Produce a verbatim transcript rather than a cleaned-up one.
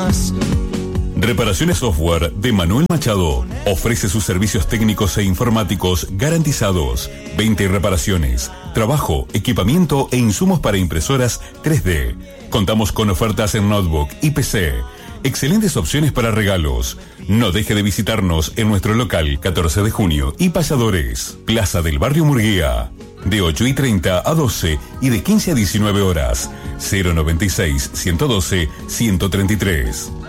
más. Reparaciones Software de Manuel Machado. Ofrece sus servicios técnicos e informáticos garantizados. veinte reparaciones, trabajo, equipamiento e insumos para impresoras tres D. Contamos con ofertas en notebook y P C. Excelentes opciones para regalos. No deje de visitarnos en nuestro local catorce de junio y Payadores, Plaza del Barrio Murguía. De ocho y treinta a doce y de quince a diecinueve horas. cero noventa y seis, ciento doce, ciento treinta y tres.